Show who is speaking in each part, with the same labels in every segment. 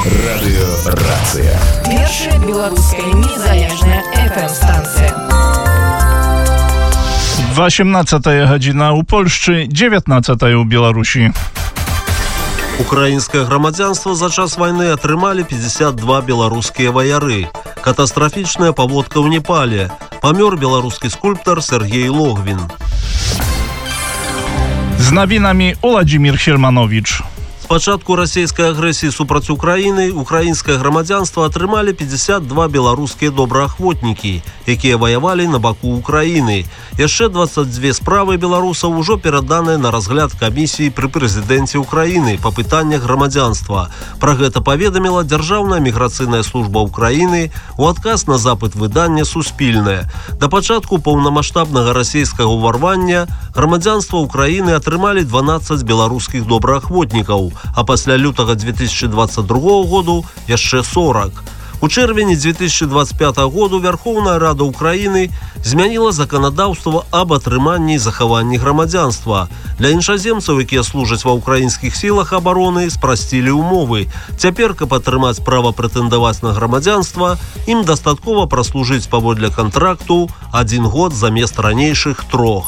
Speaker 1: Радыёрацыя.
Speaker 2: Першая беларуская незалежная FM-станція.
Speaker 3: 18 гадзіна ў Польшчы, 19 у Беларусі.
Speaker 4: Украінскае грамадзянства за час вайны атрымалі 52 беларускія ваяры. Катастрафічная паводка ў Непале. Памёр беларускі скульптар Сергей Логвін.
Speaker 3: З навінамі Уладзімір Хельманович.
Speaker 4: З пачатку расійскай агрэсіі супраць Украіны украінскае грамадзянства атрымалі 52 беларускія добраахвотнікі, якія ваявалі на баку Украіны. Яшчэ 22 справы беларусаў ужо пераданыя на разгляд камісіі пры прэзідэнце Украіны па пытаннях грамадзянства. Пра гэта паведаміла Дзяржаўная міграцыйная служба Украіны у адказ на запыт выдання «Суспільнае». Да пачатку паўнамаштабнага расійскага ўварвання грамадзянства Украіны атрымалі 12 беларускіх добраахвотнікаў, а пасля лютага 2022 году яшчэ 40. У чэрвені 2025 году Верховная Рада Украіны змяніла заканадаўства аб атрыманні і захаванні грамадзянства. Для іншаземцаў, якія служаць ва ўкраінскіх сілах абароны, спрасцілі ўмовы. Цяпер, каб атрымаць права прэтэндаваць на грамадзянства, ім дастаткова праслужыць паводле кантракту 1 год замест ранейшых 3.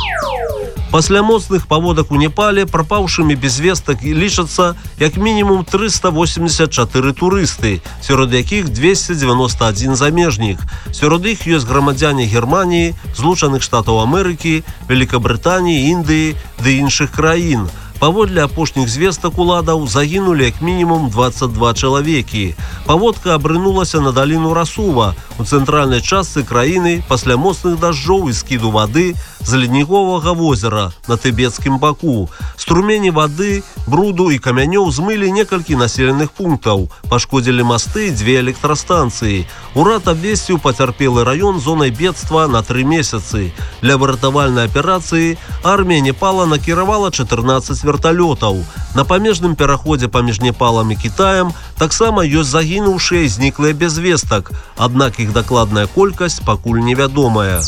Speaker 4: Пасля моцных паводак у Непале прапаўшымі без вестак лічацца як мінімум 384 турысты, сярод якіх 291 замежнік. Сярод іх ёсць грамадзяне Германіі, Злучаных Штатаў Амерыкі, Великабрытаніі, Індыі ды іншых краін. Паводле апошніх звестак уладаў загінулі як мінімум 22 чалавекі. Паводка абрынулася на даліну Расува у цэнтральнай частцы краіны пасля моцных дажджоў і скіду вады з ледніковага возера на тыбецкім баку. Струмені вады, бруду і камянёў змылі некалькі населеных пунктаў, пашкодзілі масты і 2 электрастанцыі. Урад абвесціў пацярпелы раён зонай бедства на 3 месяцы. Для выратавальнай аперацыі армія Непала накіравала 14 верталётаў. На памежным пераходзе паміж Непалам і Кітаем таксама ёсць загінуўшыя і зніклыя без вестак, аднак іх дакладная колькасць пакуль невядомая.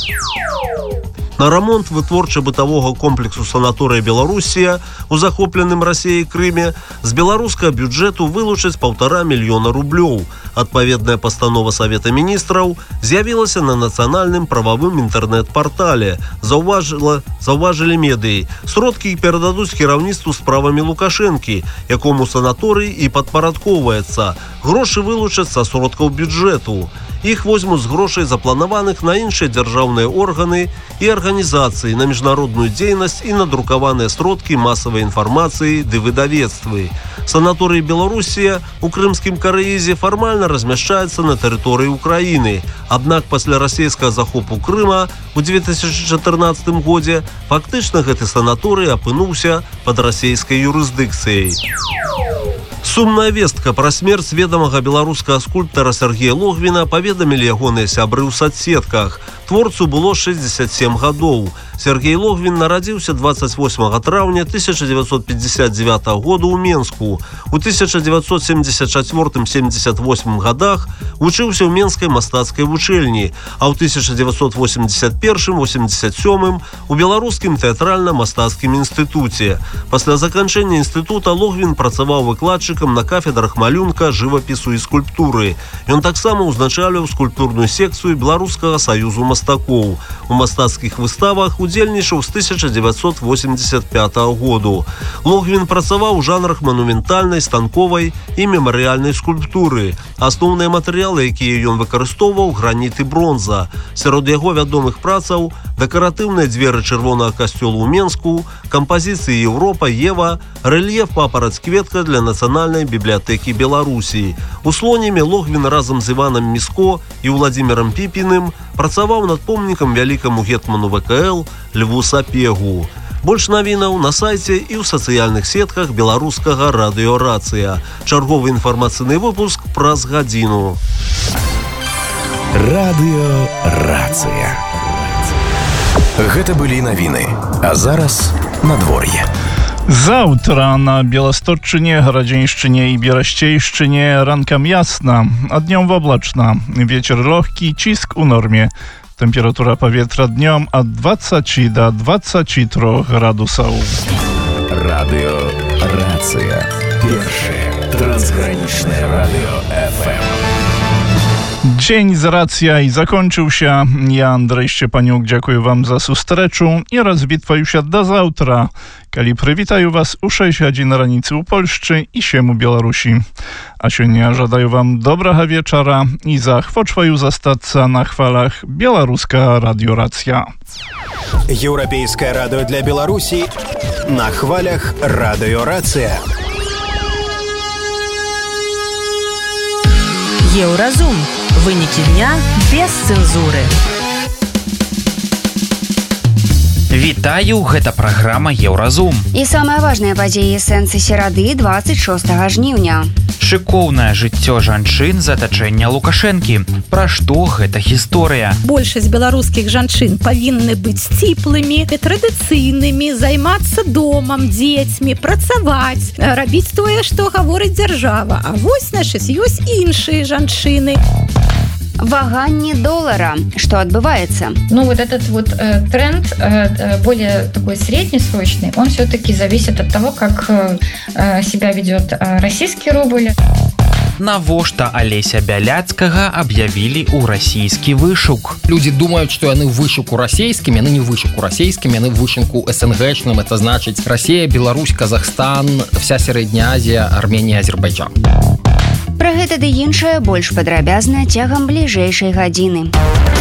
Speaker 4: На рамонт вытворча-бытавога комплексу санаторыя «Беларусія» у захопленым Расіяй Крыме з беларускага бюджэту вылучаць 1,5 мільёна рублёў. Адпаведная пастанова Савета міністраў з'явілася на нацыянальным прававым інтэрнэт-партале. Заўважылі медыі. Сродкі перададуць кіраўніцтву справамі Лукашэнкі, якому санаторый і падпарадкоўваецца. Грошы вылучаць са сродкаў бюджэту. Іх возьмуць з грошай запланаваных на іншыя дзяржаўныя органы і арганізацыі, на міжнародную дзейнасць і на друкаваныя сродкі масавай інфармацыі ды выдавецтвы. Санаторый «Беларусія» у Крымскім Караізе фармальна размяшчаецца на тэрыторыі Украіны. Аднак пасля расійскага захопу Крыма у 2014 годзе фактычна гэты санаторый апынуўся пад расійскай юрысдыкцыяй. Сумная вестка пра смерць ведамага беларускага скульптара Сергея Логвіна паведамілі ягоныя сябры ў соцсетках. Творцу было 67 гадоў. Сергей Логвін нарадзіўся 28 траўня 1959 года ў Менску. У 1974-78 годах вучыўся ў Менскай мастацкай вучэльні, а ў 1981-87 у Беларускім тэатральна-мастацкім інстытуце. Пасля заканчэння інстытута Логвін працаваў выкладчыкам на кафедрах малюнка, жывапісу і скульптуры. Ён таксама ўзначаліў скульптурную секцыю Беларускага саюзу мастакоў. У мастацкіх выставах удзельнічаў з 1985 году. Логвін працаваў у жанрах манументальнай, станковай і мемарыяльнай скульптуры. Асноўныя матэрыялы, якія ён выкарыстоўваў, граніт і бронза. Сярод яго вядомых працаў дэкаратыўныя дзверы чырвонага касцёла ў Менску, кампазіцыі Еўропа, Ева, рэльеф папараць-кветка для Нацыянальнай бібліятэкі Беларусі. У Слонеме Логвін разам з Іванам Міско і Уладзімірам Піпіным працаваў над помнікам вялікаму гетману ВКЛ Льву Сапегу. Больш навінаў на сайце і ў сацыяльных сетках беларускага радыёрацыя. Чарговы інфармацыйны выпуск праз гадзіну.
Speaker 1: Радыёрацыя. Гэта былі навіны. А зараз надвор'е.
Speaker 3: Заўтра на Беласточчыне, Гарадзеншчыне і Берасцейшчыне ранкам ясна, а днём воблачна. Вецер лёгкі, ціск у норме. Тэмпература паветра днём ад 20 до 23 градусаў.
Speaker 1: Радыёрацыя. Першая Трансграничное радио FM.
Speaker 3: Dzień z racja i zakończył się. Ja, Andrzej Szczepaniuk, dziękuję wam za sustreczu i rozwitwaju się do zautra. Kali przywitają was u 6 godzin ranicy u Polszczy i 7 Białorusi. A siódnia żadają wam dobrego wieczora i zachwoczwaju zastаться na chwalach Białoruska Radio Racja.
Speaker 5: Европейское радио для Беларуси на хвалях Радио Рация.
Speaker 6: Еўразум. Выники дня без цензуры.
Speaker 7: Вітаю, гэта праграма Еўразум.
Speaker 8: І самыя важныя падзеі сэнсы серады 26 жніўня.
Speaker 7: Шыкоўнае жыццё жанчын з атачэння Лукашэнкі. Пра што гэта гісторыя?
Speaker 9: Большасць беларускіх жанчын павінны быць сціплымі, традыцыйнымі, займацца домам, дзецьмі, працаваць, рабіць тое, што гаворыць дзяржава. А вось, значыць, ёсць іншыя жанчыны.
Speaker 8: Ваганне доллара. Что отбывается?
Speaker 10: Ну, вот этот вот тренд, более такой среднесрочный, он все-таки зависит от того, как себя ведет российский рубль.
Speaker 7: Навошта Алеся Бяляцкага аб'явілі ў расійскі вышук?
Speaker 11: Люди думают, что яны в вышуку расійскім, яны не в вышуку расійскім, яны в вышуку СНГшным. Это значит Россия, Беларусь, Казахстан, вся Сярэдняя Азія, Арменія, Азербайджан.
Speaker 8: Пра гэта ды іншае больш падрабязна цягам бліжэйшай гадзіны.